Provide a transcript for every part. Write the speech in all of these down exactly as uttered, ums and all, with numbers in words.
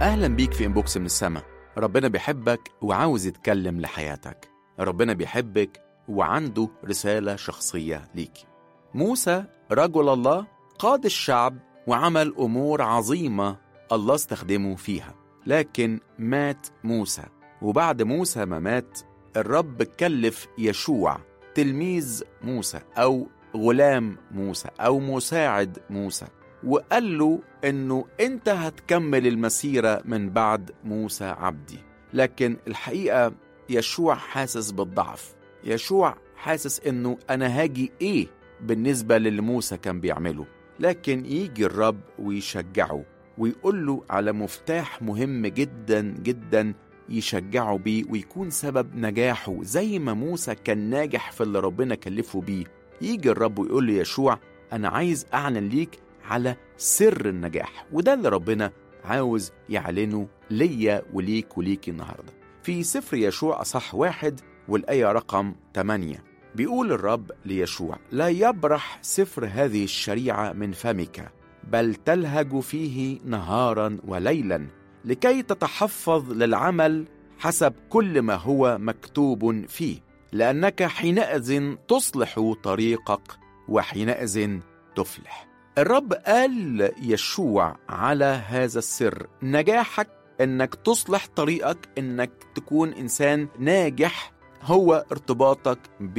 أهلا بيك في إنبوكس من السما. ربنا بيحبك وعاوز يتكلم لحياتك. ربنا بيحبك وعنده رسالة شخصية ليك. موسى رجل الله قاد الشعب وعمل أمور عظيمة الله استخدمه فيها، لكن مات موسى. وبعد موسى ما مات الرب كلف يشوع تلميذ موسى أو غلام موسى أو مساعد موسى، وقال له إنه أنت هتكمل المسيرة من بعد موسى عبدي. لكن الحقيقة يشوع حاسس بالضعف. يشوع حاسس إنه أنا هاجي إيه بالنسبة للي موسى كان بيعمله. لكن يجي الرب ويشجعه ويقول له على مفتاح مهم جدا جدا يشجعه بيه ويكون سبب نجاحه زي ما موسى كان ناجح في اللي ربنا كلفه بيه. يجي الرب ويقول له يشوع أنا عايز أعلن ليك على سر النجاح، وده اللي ربنا عاوز يعلنه ليا وليك وليكي النهاردة. في سفر يشوع أصح واحد والآية رقم ثمانية بيقول الرب ليشوع لا يبرح سفر هذه الشريعة من فمك، بل تلهج فيه نهارا وليلا لكي تتحفظ للعمل حسب كل ما هو مكتوب فيه، لأنك حينئذ تصلح طريقك وحينئذ تفلح. الرب قال يشوع على هذا السر، نجاحك انك تصلح طريقك، انك تكون انسان ناجح، هو ارتباطك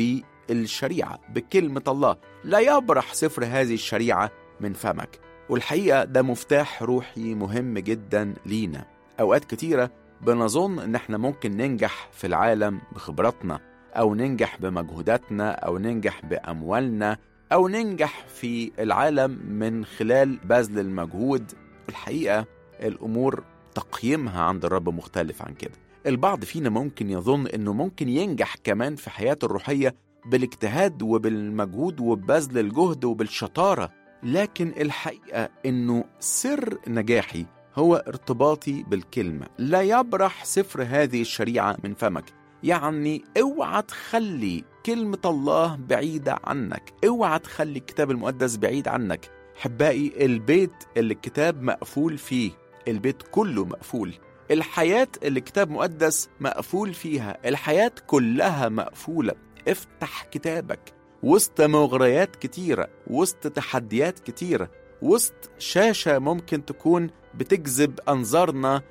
بالشريعة بكلمة الله. لا يبرح سفر هذه الشريعة من فمك. والحقيقة ده مفتاح روحي مهم جدا لينا. اوقات كتيرة بنظن ان احنا ممكن ننجح في العالم بخبراتنا، او ننجح بمجهوداتنا، او ننجح باموالنا، أو ننجح في العالم من خلال بذل المجهود. الحقيقة الأمور تقييمها عند الرب مختلف عن كده. البعض فينا ممكن يظن أنه ممكن ينجح كمان في حياته الروحية بالاجتهاد وبالمجهود وببذل الجهد وبالشطارة، لكن الحقيقة أنه سر نجاحي هو ارتباطي بالكلمة. لا يبرح سفر هذه الشريعة من فمك، يعني اوعى تخلي كلمة الله بعيدة عنك، اوعى تخلي الكتاب المقدس بعيد عنك. حبائي، البيت اللي الكتاب مقفول فيه، البيت كله مقفول. الحياة اللي الكتاب مقدس مقفول فيها، الحياة كلها مقفولة. افتح كتابك وسط مغريات كتيرة، وسط تحديات كتيرة، وسط شاشة ممكن تكون بتجذب أنظارنا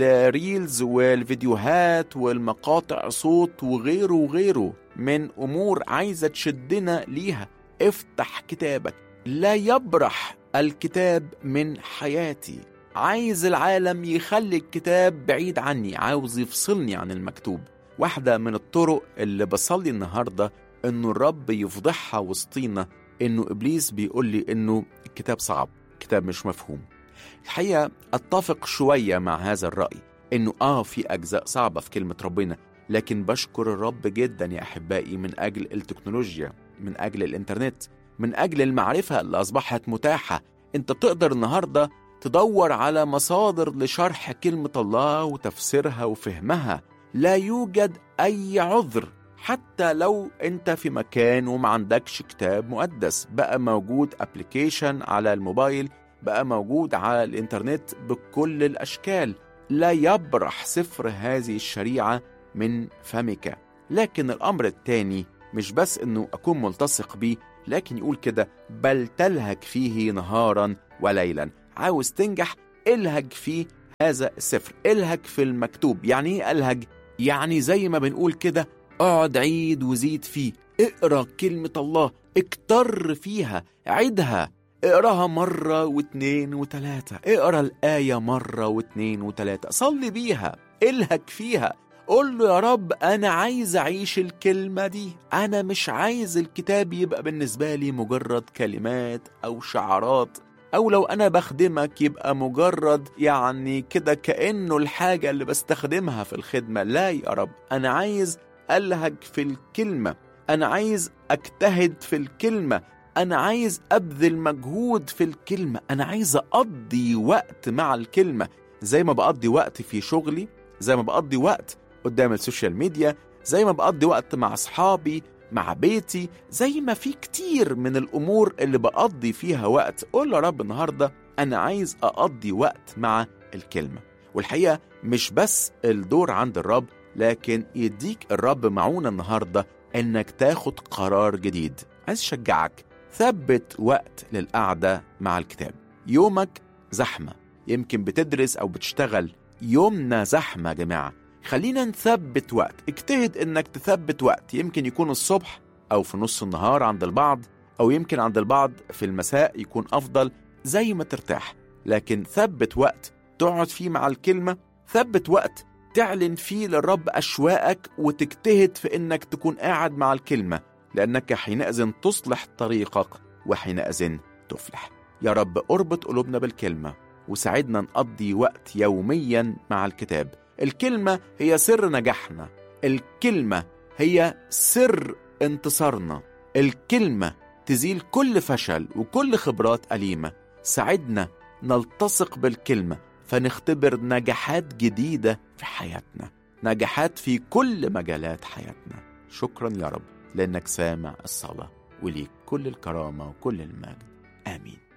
لريلز والفيديوهات والمقاطع صوت وغيره وغيره من أمور عايزة تشدنا ليها. افتح كتابك. لا يبرح الكتاب من حياتي. عايز العالم يخلي الكتاب بعيد عني، عاوز يفصلني عن المكتوب. واحدة من الطرق اللي بصلي النهاردة انه الرب يفضحها وسطينا، انه إبليس بيقول لي انه الكتاب صعب، الكتاب مش مفهوم. الحقيقة أتفق شوية مع هذا الرأي، إنه آه في أجزاء صعبة في كلمة ربنا، لكن بشكر الرب جدا يا أحبائي من أجل التكنولوجيا، من أجل الإنترنت، من أجل المعرفة اللي أصبحت متاحة. أنت بتقدر النهاردة تدور على مصادر لشرح كلمة الله وتفسيرها وفهمها. لا يوجد أي عذر، حتى لو أنت في مكان وما عندكش كتاب مقدس، بقى موجود أبليكيشن على الموبايل، بقى موجود على الإنترنت بكل الأشكال. لا يبرح سفر هذه الشريعة من فمك. لكن الأمر الثاني مش بس أنه أكون ملتصق بيه، لكن يقول كده بل تلهج فيه نهارا وليلا. عاوز تنجح، الهج فيه هذا السفر، الهج في المكتوب. يعني ايه الهج؟ يعني زي ما بنقول كده اقعد عيد وزيد فيه، اقرأ كلمة الله، اكتر فيها، عيدها، اقراها مرة واثنين وثلاثة، اقرا الآية مرة واثنين وثلاثة، صلي بيها، الهج فيها، قول له يا رب أنا عايز أعيش الكلمة دي. أنا مش عايز الكتاب يبقى بالنسبة لي مجرد كلمات أو شعارات، أو لو أنا بخدمك يبقى مجرد يعني كده كأنه الحاجة اللي بستخدمها في الخدمة. لا يا رب، أنا عايز ألهج في الكلمة، أنا عايز أجتهد في الكلمة، أنا عايز أبذل مجهود في الكلمة، أنا عايز أقضي وقت مع الكلمة زي ما بقضي وقت في شغلي، زي ما بقضي وقت قدام السوشيال ميديا، زي ما بقضي وقت مع أصحابي، مع بيتي، زي ما في كتير من الأمور اللي بقضي فيها وقت. قول يا رب النهاردة أنا عايز أقضي وقت مع الكلمة. والحقيقة مش بس الدور عند الرب، لكن يديك الرب معونة النهاردة إنك تاخد قرار جديد. عايز أشجعك، ثبت وقت للقعدة مع الكتاب. يومك زحمة، يمكن بتدرس أو بتشتغل، يومنا زحمة يا جماعة. خلينا نثبت وقت، اجتهد إنك تثبت وقت، يمكن يكون الصبح أو في نص النهار عند البعض، أو يمكن عند البعض في المساء يكون أفضل، زي ما ترتاح. لكن ثبت وقت تقعد فيه مع الكلمة، ثبت وقت تعلن فيه للرب أشواقك، وتجتهد في إنك تكون قاعد مع الكلمة، لأنك حينئذ تصلح طريقك وحينئذ تفلح. يا رب اربط قلوبنا بالكلمة، وساعدنا نقضي وقت يوميا مع الكتاب. الكلمة هي سر نجاحنا، الكلمة هي سر انتصارنا، الكلمة تزيل كل فشل وكل خبرات أليمة. ساعدنا نلتصق بالكلمة فنختبر نجاحات جديدة في حياتنا، نجاحات في كل مجالات حياتنا. شكرا يا رب لأنك سامع الصلاة، وليك كل الكرامة وكل المجد. آمين.